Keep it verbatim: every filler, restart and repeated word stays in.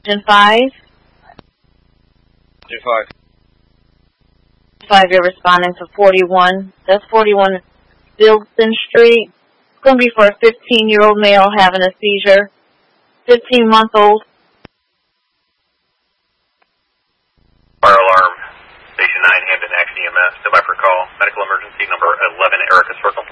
five. five. five, you're responding to forty-one. That's forty-one Bilston Street. It's going to be for a fifteen-year-old male having a seizure. fifteen-month-old. Fire alarm. Station nine, Hampton Action E M S. Standby for call. Medical emergency number eleven, Erica Circle.